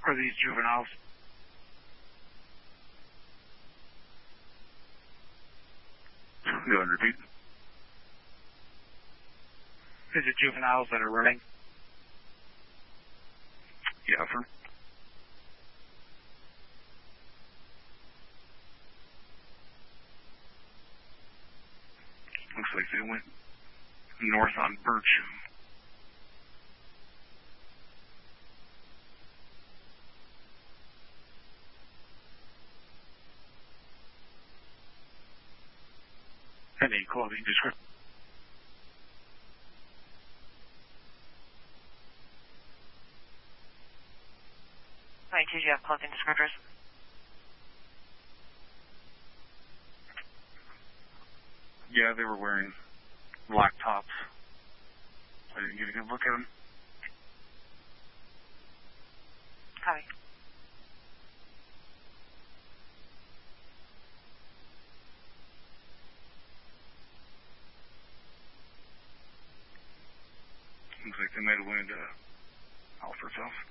are these juveniles? Go ahead and repeat. Is it juveniles that are running? Yeah, sir. Looks like they went north on Birch. Any clothing description? Do you have clothing descriptors? Yeah, they were wearing black tops. I didn't get a good look at them. Copy. Looks like they might have went Alfred's house.